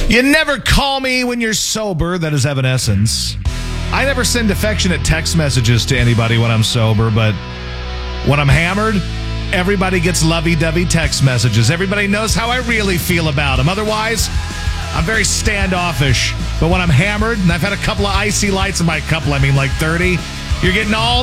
You never call me when you're sober. That is Evanescence. I never send affectionate text messages to anybody when I'm sober, but when I'm hammered, everybody gets lovey-dovey text messages. Everybody knows how I really feel about them. Otherwise, I'm very standoffish. But when I'm hammered, and I've had a couple of icy lights in my couple, I mean like 30, you're getting all